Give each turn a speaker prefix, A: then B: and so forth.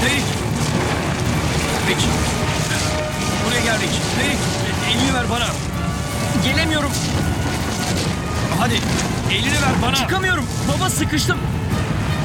A: Rick. Rick. Buraya gel Rick. Rick. Elini ver bana.
B: Gelemiyorum.
A: Hadi. Elini ver bana.
B: Çıkamıyorum. Baba sıkıştım.